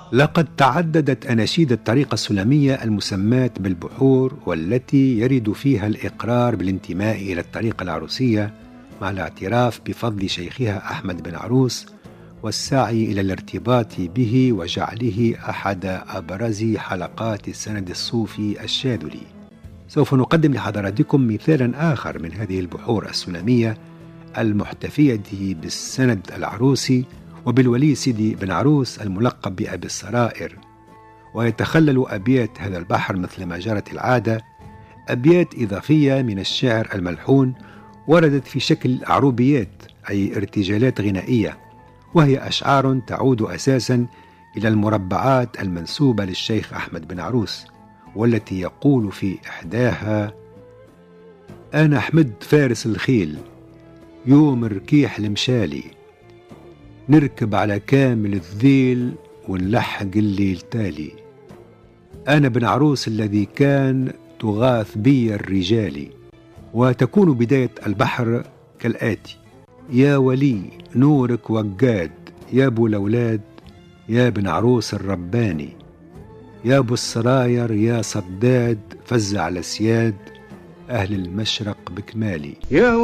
لقد تعددت أناشيد الطريقة السلمية المسماة بالبحور، والتي يرد فيها الإقرار بالانتماء إلى الطريقة العروسية مع الاعتراف بفضل شيخها أحمد بن عروس، والسعي إلى الارتباط به وجعله أحد أبرز حلقات السند الصوفي الشاذلي. سوف نقدم لحضراتكم مثالا آخر من هذه البحور السلمية المحتفية بالسند العروسي وبالولي سيدي بن عروس الملقب بأبي السرائر. ويتخلل أبيات هذا البحر مثل ما جرت العادة أبيات إضافية من الشعر الملحون وردت في شكل عروبيات، أي ارتجالات غنائية، وهي أشعار تعود أساسا إلى المربعات المنسوبة للشيخ أحمد بن عروس، والتي يقول في إحداها: أنا أحمد فارس الخيل يوم ركيح المشالي، نركب على كامل الذيل ونلحق الليل تالي، أنا بن عروس الذي كان تغاث بي الرجال. وتكون بداية البحر كالآتي: يا ولي نورك وقاد، يا ابو الأولاد، يا بن عروس الرباني، يا ابو السراير، يا صداد فزع الأسياد، أهل المشرق بكمالي.